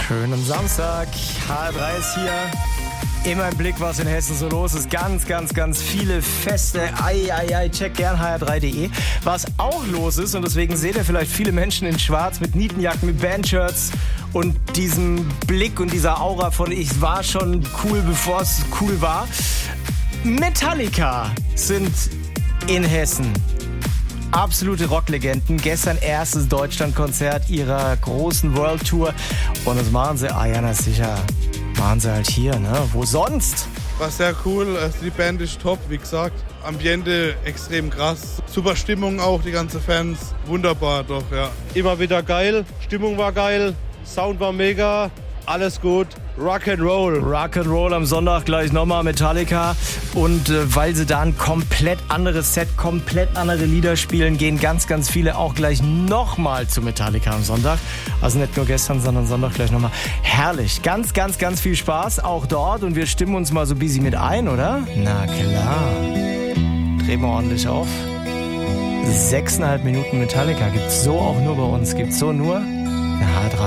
Schönen Samstag. H3 ist hier. Immer im Blick, was in Hessen so los ist. Ganz, ganz, ganz viele Feste. Check gern hr3.de. Was auch los ist, und deswegen seht ihr vielleicht viele Menschen in Schwarz mit Nietenjacken, mit Bandshirts und diesem Blick und dieser Aura von ich war schon cool, bevor es cool war. Metallica sind in Hessen. Absolute Rocklegenden. Gestern erstes Deutschlandkonzert ihrer großen World Tour. Und das machen sie, na sicher, machen sie halt hier, ne? Wo sonst? War sehr cool, also die Band ist top, wie gesagt. Ambiente extrem krass. Super Stimmung auch, die ganzen Fans. Wunderbar doch, ja. Immer wieder geil, Stimmung war geil, Sound war mega, alles gut. Rock'n'Roll. Rock'n'Roll am Sonntag gleich nochmal Metallica. Und weil sie da ein komplett anderes Set, komplett andere Lieder spielen, gehen ganz, ganz viele auch gleich nochmal zu Metallica am Sonntag. Also nicht nur gestern, sondern Sonntag gleich nochmal. Herrlich. Ganz, ganz, ganz viel Spaß auch dort. Und wir stimmen uns mal so busy mit ein, oder? Na klar. Drehen wir ordentlich auf. 6,5 Minuten Metallica. Gibt's so auch nur bei uns. Gibt's so nur H3.